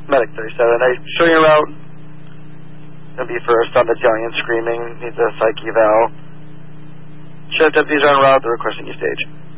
Medic 37. Are you showing your route? Gonna be first on that's yelling and screaming. Needs a psych eval. Sheriff deputies are en route. They're requesting you stage.